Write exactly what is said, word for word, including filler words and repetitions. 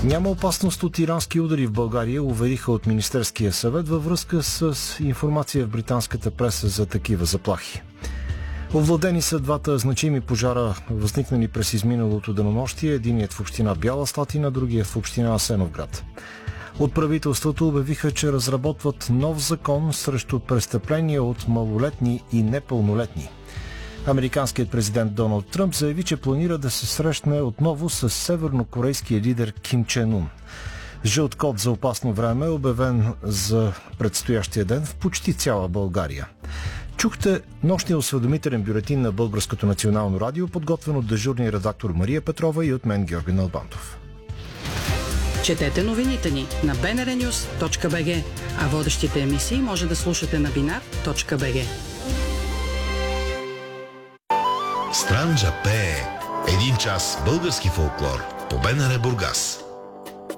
Няма опасност от ирански удари в България, увериха от Министерския съвет във връзка с информация в британската преса за такива заплахи. Овладени са двата значими пожара, възникнали през изминалото денонощие, единият в община Бяла Слатина, другият в община Асеновград. От правителството обявиха, че разработват нов закон срещу престъпления от малолетни и непълнолетни. Американският президент Доналд Тръмп заяви, че планира да се срещне отново с севернокорейския лидер Ким Чен Ун. Жълт код за опасно време е обявен за предстоящия ден в почти цяла България. Чухте нощния осведомителен бюлетин на Българското национално радио, подготвен от дежурния редактор Мария Петрова и от мен Георги Налбантов. Четете новините ни на би ен ар нюз точка би джи, а водещите емисии може да слушате на бинар точка би джи. Странджа пее. Един час български фолклор по БНР Бургас.